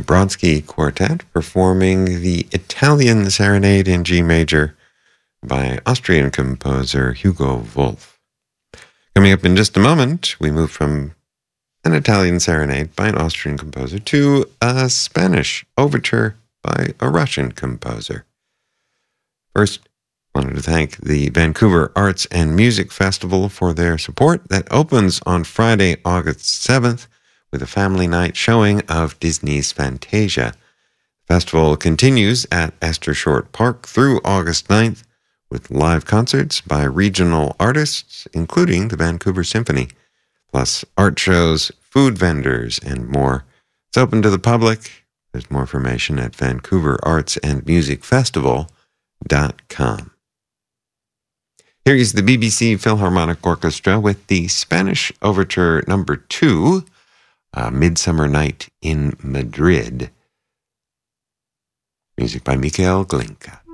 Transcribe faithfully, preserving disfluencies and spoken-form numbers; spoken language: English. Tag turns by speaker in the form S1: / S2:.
S1: Brodsky Quartet performing the Italian Serenade in G major by Austrian composer Hugo Wolf. Coming up in just a moment, we move from an Italian serenade by an Austrian composer to a Spanish overture by a Russian composer. First, I wanted to thank the Vancouver Arts and Music Festival for their support. That opens on Friday, August seventh, with a family night showing of Disney's Fantasia. The festival continues at Esther Short Park through August ninth with live concerts by regional artists, including the Vancouver Symphony, plus art shows, food vendors, and more. It's open to the public. There's more information at vancouver arts and music festival dot com. Here is the B B C Philharmonic Orchestra with the Spanish Overture Number Two, uh, Midsummer Night in Madrid. Music by Mikhail Glinka.